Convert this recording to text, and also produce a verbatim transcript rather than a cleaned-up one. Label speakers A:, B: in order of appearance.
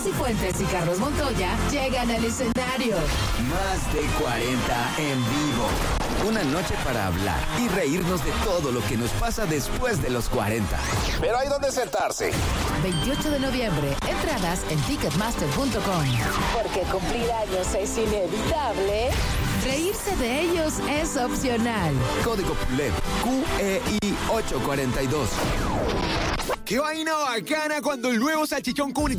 A: Cifuentes y Carlos Montoya llegan al escenario.
B: Más de cuarenta en vivo. Una noche para hablar y reírnos de todo lo que nos pasa después de los cuarenta.
C: Pero hay donde sentarse.
A: veintiocho de noviembre, entradas en ticketmaster punto com. Porque cumplir años es inevitable, reírse de ellos es opcional.
B: Código P U L E P Q E I ocho cuarenta y dos.
D: ¡Qué vaina bacana cuando el nuevo salchichón Cuny